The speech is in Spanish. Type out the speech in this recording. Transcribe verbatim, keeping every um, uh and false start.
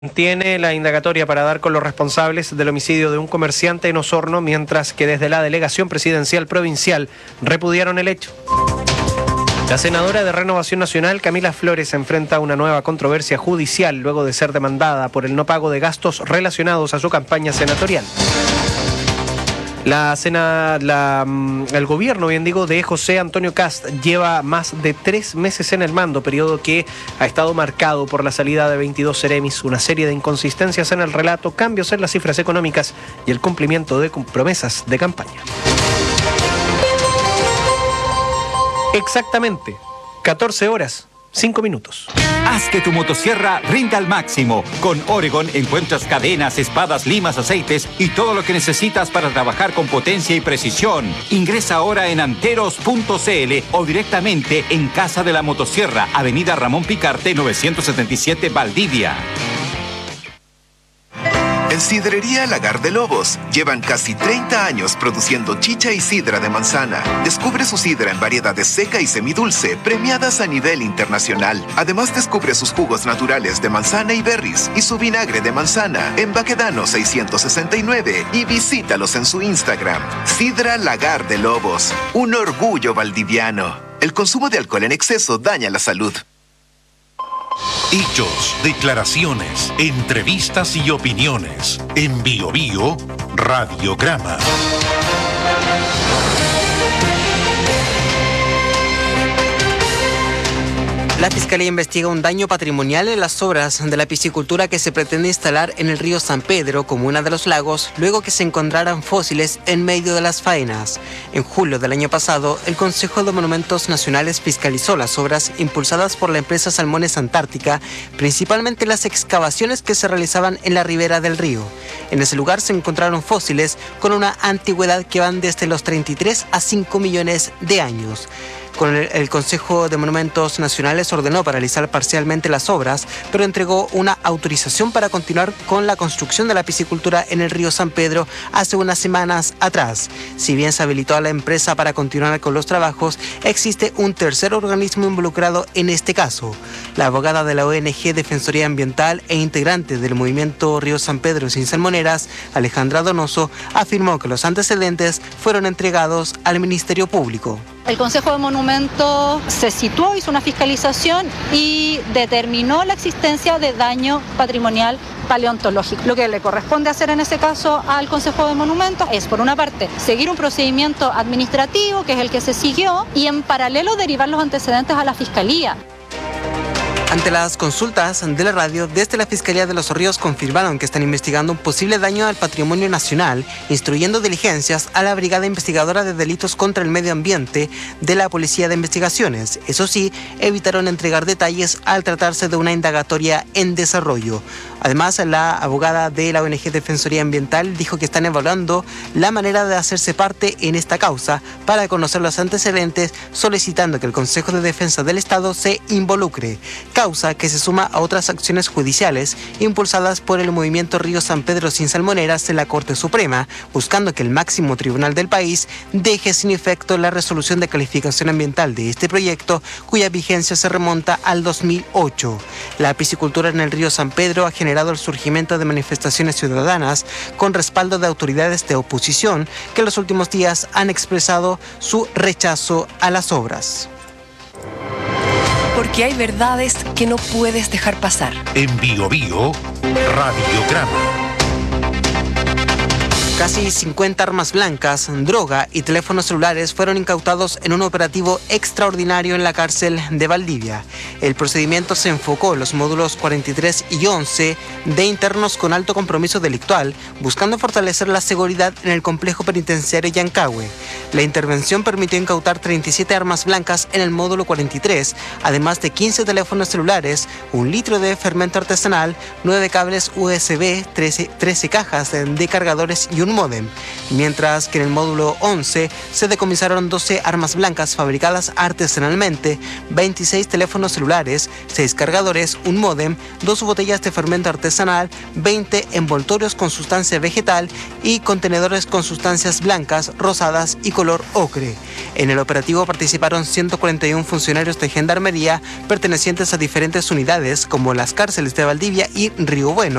Tiene la indagatoria para dar con los responsables del homicidio de un comerciante en Osorno, mientras que desde la Delegación Presidencial Provincial repudiaron el hecho. La senadora de Renovación Nacional, Camila Flores, enfrenta una nueva controversia judicial luego de ser demandada por el no pago de gastos relacionados a su campaña senatorial. La Sena, la, el gobierno, bien digo, de José Antonio Kast lleva más de tres meses en el mando, periodo que ha estado marcado por la salida de veintidós seremis, una serie de inconsistencias en el relato, cambios en las cifras económicas y el cumplimiento de promesas de campaña. Exactamente, catorce horas, cinco minutos. Haz que tu motosierra rinda al máximo. Con Oregon encuentras cadenas, espadas, limas, aceites y todo lo que necesitas para trabajar con potencia y precisión. Ingresa ahora en anteros punto c l o directamente en Casa de la Motosierra, Avenida Ramón Picarte, novecientos setenta y siete, Valdivia. En Sidrería Lagar de Lobos llevan casi treinta años produciendo chicha y sidra de manzana. Descubre su sidra en variedades seca y semidulce, premiadas a nivel internacional. Además, descubre sus jugos naturales de manzana y berries y su vinagre de manzana en Baquedano seiscientos sesenta y nueve y visítalos en su Instagram. Sidra Lagar de Lobos, un orgullo valdiviano. El consumo de alcohol en exceso daña la salud. Hechos, declaraciones, entrevistas y opiniones. En Bio Bio, Radiograma. La Fiscalía investiga un daño patrimonial en las obras de la piscicultura que se pretende instalar en el río San Pedro, comuna de Los Lagos, luego que se encontraran fósiles en medio de las faenas. En julio del año pasado, el Consejo de Monumentos Nacionales fiscalizó las obras impulsadas por la empresa Salmones Antártica, principalmente las excavaciones que se realizaban en la ribera del río. En ese lugar se encontraron fósiles con una antigüedad que van desde los treinta y tres a cinco millones de años. Con el, el Consejo de Monumentos Nacionales ordenó paralizar parcialmente las obras, pero entregó una autorización para continuar con la construcción de la piscicultura en el río San Pedro hace unas semanas atrás. Si bien se habilitó a la empresa para continuar con los trabajos, existe un tercer organismo involucrado en este caso. La abogada de la O N G Defensoría Ambiental e integrante del movimiento Río San Pedro Sin Salmoneras, Alejandra Donoso, afirmó que los antecedentes fueron entregados al Ministerio Público. El Consejo de Monumentos se situó, hizo una fiscalización y determinó la existencia de daño patrimonial paleontológico. Lo que le corresponde hacer en ese caso al Consejo de Monumentos es, por una parte, seguir un procedimiento administrativo, que es el que se siguió, y en paralelo derivar los antecedentes a la Fiscalía. Ante las consultas de la radio, desde la Fiscalía de Los Ríos confirmaron que están investigando un posible daño al patrimonio nacional, instruyendo diligencias a la Brigada Investigadora de Delitos contra el Medio Ambiente de la Policía de Investigaciones. Eso sí, evitaron entregar detalles al tratarse de una indagatoria en desarrollo. Además, la abogada de la O N G Defensoría Ambiental dijo que están evaluando la manera de hacerse parte en esta causa para conocer los antecedentes, solicitando que el Consejo de Defensa del Estado se involucre. Causa que se suma a otras acciones judiciales impulsadas por el movimiento Río San Pedro Sin Salmoneras en la Corte Suprema, buscando que el máximo tribunal del país deje sin efecto la resolución de calificación ambiental de este proyecto, cuya vigencia se remonta al dos mil ocho. La piscicultura en el río San Pedro ha generado el surgimiento de manifestaciones ciudadanas con respaldo de autoridades de oposición que en los últimos días han expresado su rechazo a las obras. Porque hay verdades que no puedes dejar pasar. En Bio Bio, Radiograma. Casi cincuenta armas blancas, droga y teléfonos celulares fueron incautados en un operativo extraordinario en la cárcel de Valdivia. El procedimiento se enfocó en los módulos cuarenta y tres y once de internos con alto compromiso delictual, buscando fortalecer la seguridad en el complejo penitenciario Yancahue. La intervención permitió incautar treinta y siete armas blancas en el módulo cuarenta y tres, además de quince teléfonos celulares, un litro de fermento artesanal, nueve cables U S B, trece, trece cajas de cargadores y un un módem, mientras que en el módulo once se decomisaron doce armas blancas fabricadas artesanalmente, veintiséis teléfonos celulares, seis cargadores, un módem, dos botellas de fermento artesanal, veinte envoltorios con sustancia vegetal y contenedores con sustancias blancas, rosadas y color ocre. En el operativo participaron ciento cuarenta y uno funcionarios de Gendarmería pertenecientes a diferentes unidades como las cárceles de Valdivia y Río Bueno,